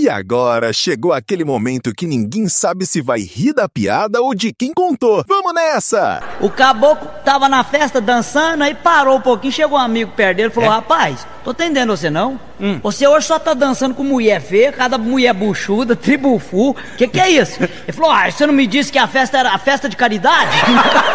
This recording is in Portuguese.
E agora chegou aquele momento que ninguém sabe se vai rir da piada ou de quem contou. Vamos nessa! O caboclo tava na festa dançando, aí parou um pouquinho, chegou um amigo perto dele e falou: rapaz, tô entendendo você não? Você hoje só tá dançando com mulher feia, cada mulher buchuda, tribufu. Que é isso? Ele falou: você não me disse que a festa era a festa de caridade?